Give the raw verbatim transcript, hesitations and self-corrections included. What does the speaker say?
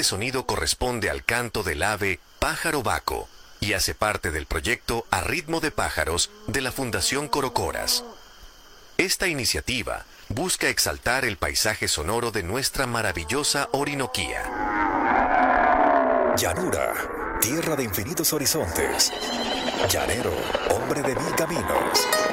Este sonido corresponde al canto del ave pájaro vaco y hace parte del proyecto A Ritmo de Pájaros de la Fundación Corocoras. Esta iniciativa busca exaltar el paisaje sonoro de nuestra maravillosa Orinoquía. Llanura, tierra de infinitos horizontes. Llanero, hombre de mil caminos.